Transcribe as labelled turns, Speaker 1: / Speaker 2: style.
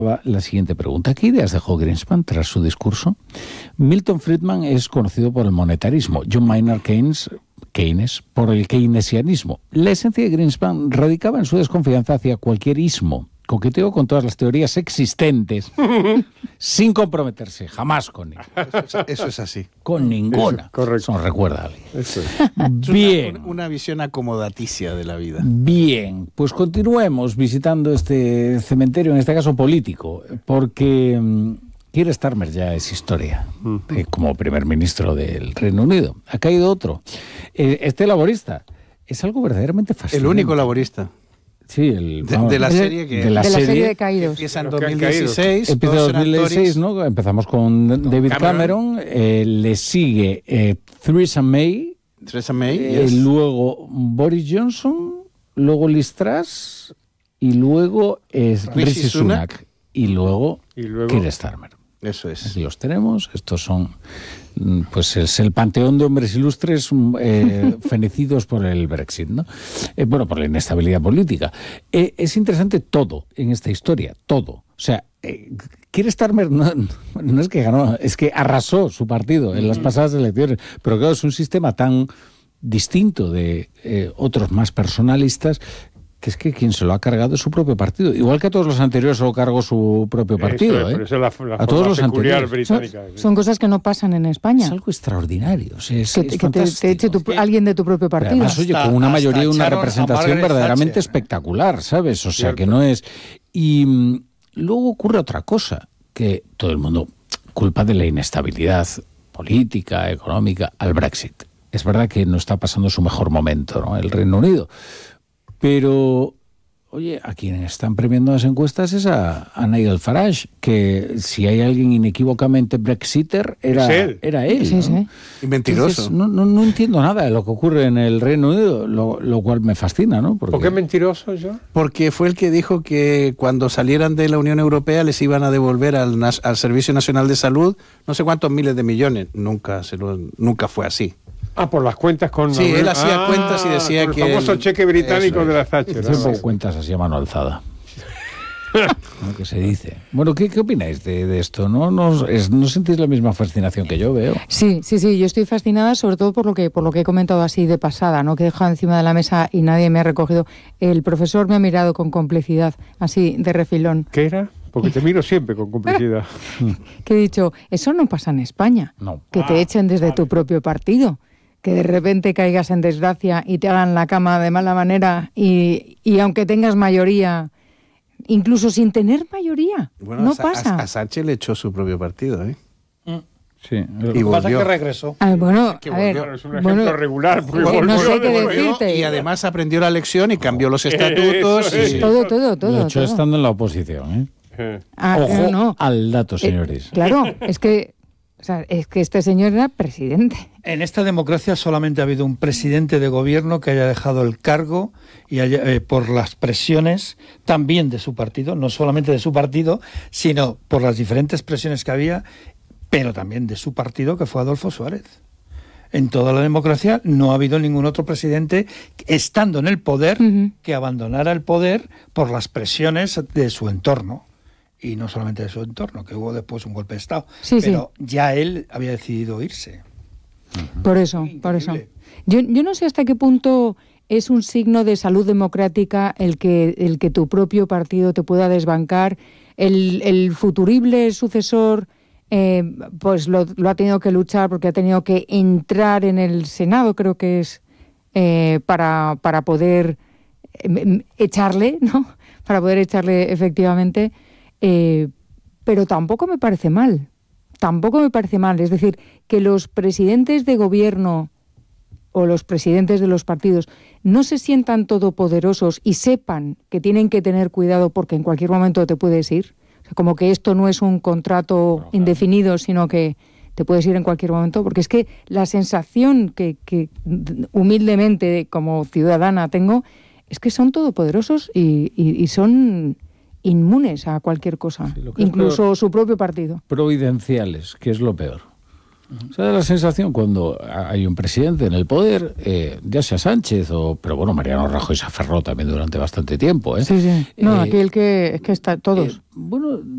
Speaker 1: la siguiente pregunta. ¿Qué ideas dejó Greenspan tras su discurso? Milton Friedman es conocido por el monetarismo, John Maynard Keynes por el keynesianismo. La esencia de Greenspan radicaba en su desconfianza hacia cualquier ismo. Coqueteo con todas las teorías existentes sin comprometerse jamás con ello.
Speaker 2: Eso es así.
Speaker 1: Con ninguna.
Speaker 3: Eso, correcto.
Speaker 1: Eso nos recuerda a alguien.
Speaker 3: Eso es.
Speaker 1: Bien.
Speaker 2: Una visión acomodaticia de la vida.
Speaker 1: Bien, pues continuemos visitando este cementerio, en este caso político, porque Keir Starmer ya es historia, como primer ministro del Reino Unido. Ha caído otro. Este laborista es algo verdaderamente fascinante.
Speaker 2: El único laborista.
Speaker 1: Sí,
Speaker 2: de la serie que...
Speaker 1: de la serie
Speaker 4: de caídos.
Speaker 2: Empieza en 2016.
Speaker 1: Empieza en 2016, ¿no? Empezamos con David Cameron, le sigue Theresa May,
Speaker 2: yes.
Speaker 1: Luego Boris Johnson, luego Liz Truss y luego Rishi Sunak y luego Keir Starmer.
Speaker 2: Eso es.
Speaker 1: Aquí los tenemos, estos son, pues es el panteón de hombres ilustres fenecidos por el Brexit, ¿no? Bueno, por la inestabilidad política. Es interesante todo en esta historia, todo. O sea, Keir Starmer no es que ganó, es que arrasó su partido en las pasadas elecciones, pero claro, es un sistema tan distinto de otros más personalistas, que es que quien se lo ha cargado es su propio partido. Igual que a todos los anteriores se lo cargó su propio partido.
Speaker 3: Pero esa es la
Speaker 1: a todos los
Speaker 3: peculiar
Speaker 1: anteriores.
Speaker 3: británica.
Speaker 4: Son cosas que no pasan en España.
Speaker 1: Es algo extraordinario. O sea, es
Speaker 4: que
Speaker 1: fantástico.
Speaker 4: te eche alguien de tu propio partido.
Speaker 1: Además, oye, con una mayoría y una representación verdaderamente espectacular, ¿sabes? O sea, que no es... Y luego ocurre otra cosa, que todo el mundo culpa de la inestabilidad política, económica, al Brexit. Es verdad que no está pasando su mejor momento, ¿no? El Reino Unido. Pero, oye, a quien están premiando las encuestas es a Nigel Farage, que si hay alguien inequívocamente brexiter, era él.
Speaker 4: Sí,
Speaker 1: ¿no?
Speaker 4: sí.
Speaker 2: Y mentiroso.
Speaker 1: Entonces, no entiendo nada de lo que ocurre en el Reino Unido, lo cual me fascina, ¿no?
Speaker 3: ¿Por qué mentiroso yo?
Speaker 2: Porque fue el que dijo que cuando salieran de la Unión Europea les iban a devolver al Servicio Nacional de Salud no sé cuántos miles de millones. Nunca fue así.
Speaker 3: Por las cuentas con...
Speaker 2: Sí, él hacía cuentas y decía
Speaker 3: el
Speaker 2: que...
Speaker 3: el famoso cheque británico de la Thatcher.
Speaker 1: Siempre cuentas así a mano alzada. ¿No? Que se dice. Bueno, ¿qué opináis de esto? ¿No sentís la misma fascinación que yo veo?
Speaker 4: Sí, yo estoy fascinada sobre todo por lo que he comentado así de pasada, ¿no? Que he dejado encima de la mesa y nadie me ha recogido. El profesor me ha mirado con complicidad, así de refilón.
Speaker 3: ¿Qué era? Porque te miro siempre con complicidad.
Speaker 4: Que he dicho, eso no pasa en España.
Speaker 1: No.
Speaker 4: Que te echen desde tu propio partido. Que de repente caigas en desgracia y te hagan la cama de mala manera y aunque tengas mayoría, incluso sin tener mayoría,
Speaker 2: bueno,
Speaker 4: no pasa.
Speaker 2: A Sánchez le echó su propio partido, ¿eh?
Speaker 1: Sí.
Speaker 2: Y
Speaker 5: Pasa
Speaker 2: volvió.
Speaker 5: que regresó.
Speaker 4: Bueno,
Speaker 2: Que
Speaker 4: a ver,
Speaker 2: volvió.
Speaker 3: Es un ejemplo regular. porque
Speaker 4: no sé qué
Speaker 3: volvió.
Speaker 4: decirte.
Speaker 2: Y además aprendió la lección y cambió los estatutos.
Speaker 3: Eso es.
Speaker 2: y...
Speaker 4: Todo.
Speaker 1: Lo hecho estando en la oposición, ¿eh? Ojo
Speaker 4: No.
Speaker 1: al dato, señores.
Speaker 4: Claro, es que este señor era presidente.
Speaker 5: En esta democracia solamente ha habido un presidente de gobierno que haya dejado el cargo y por las presiones también de su partido, no solamente de su partido, sino por las diferentes presiones que había, pero también de su partido, que fue Adolfo Suárez. En toda la democracia no ha habido ningún otro presidente, estando en el poder, que abandonara el poder por las presiones de su entorno. Y no solamente de su entorno, que hubo después un golpe de Estado. Pero ya él había decidido irse.
Speaker 4: Por eso. Yo no sé hasta qué punto es un signo de salud democrática el que tu propio partido te pueda desbancar. El futurible sucesor pues lo ha tenido que luchar porque ha tenido que entrar en el Senado, creo que es, para poder echarle, ¿no? Para poder echarle efectivamente... pero tampoco me parece mal. Es decir, que los presidentes de gobierno o los presidentes de los partidos no se sientan todopoderosos y sepan que tienen que tener cuidado porque en cualquier momento te puedes ir. O sea, como que esto no es un contrato indefinido, sino que te puedes ir en cualquier momento. Porque es que la sensación que humildemente como ciudadana tengo es que son todopoderosos y son... inmunes a cualquier cosa, sí, incluso peor, su propio partido.
Speaker 1: Providenciales, que es lo peor. O sea, da la sensación cuando hay un presidente en el poder, ya sea Sánchez pero bueno, Mariano Rajoy se aferró también durante bastante tiempo.
Speaker 4: Sí. No, aquí el que está todos.
Speaker 1: Bueno,